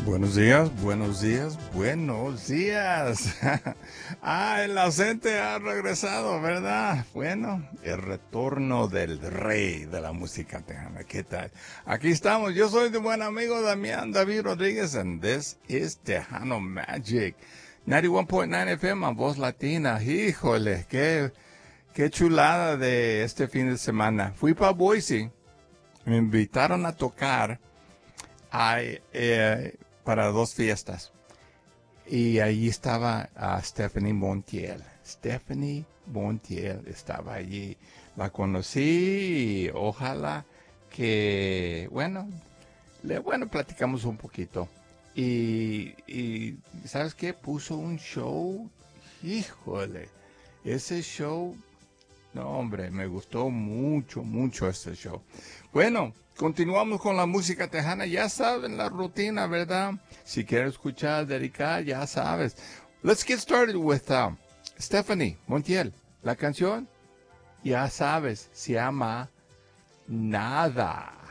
Buenos días, buenos días, buenos días. El ausente ha regresado, ¿verdad? Bueno, el retorno del rey de la música tejana. ¿Qué tal? Aquí estamos. Yo soy tu buen amigo Damián David Rodríguez, and this is Tejano Magic. 91.9 FM a Voz Latina. Híjole, qué chulada de este fin de semana. Fui para Boise. Me invitaron a tocar para dos fiestas. Y ahí estaba Stephanie Montiel. Stephanie Montiel estaba allí. La conocí y ojalá que, bueno, platicamos un poquito. Y ¿sabes qué? Puso un show. Híjole, ese show, no hombre, me gustó mucho, mucho ese show. Bueno, continuamos con la música tejana. Ya saben la rutina, ¿verdad? Si quieres escuchar, dedicar, ya sabes. Let's get started with Stephanie Montiel. La canción, ya sabes, se llama Nada.